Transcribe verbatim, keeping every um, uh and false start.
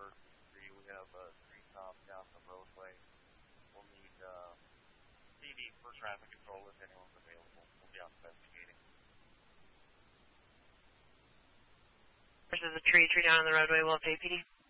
versus three. We have a tree top down the roadway. We'll need uh, C D for traffic control if anyone's available. We'll be out investigating. Versus a tree, tree down on the roadway. We'll have J P D.